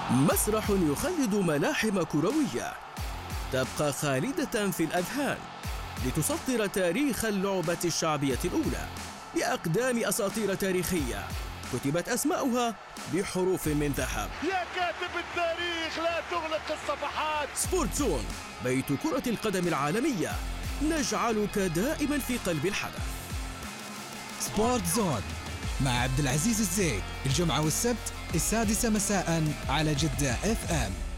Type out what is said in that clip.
مسرح يخلد ملاحم كروية تبقى خالدة في الأذهان لتسطر تاريخ اللعبة الشعبية الأولى بأقدام أساطير تاريخية كتبت أسماؤها بحروف من ذهب. يا كاتب التاريخ لا تغلق الصفحات. سبورت زون، بيت كرة القدم العالمية، نجعلك دائما في قلب الحدث. سبورت زون مع عبد العزيز الزيد، الجمعة والسبت 6 مساء على جدة FM.